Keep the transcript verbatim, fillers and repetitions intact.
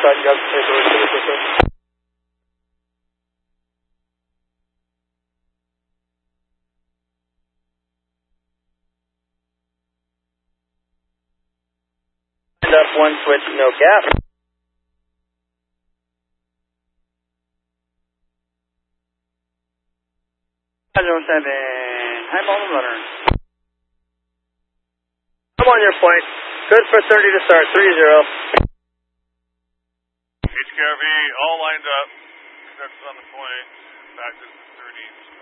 Roger, you guys take over to the system. Up one switch, no gap. Zero seven, high volume runner. I'm on your point. Good for thirty to start, three zero. H K R V, all lined up. That's on the point.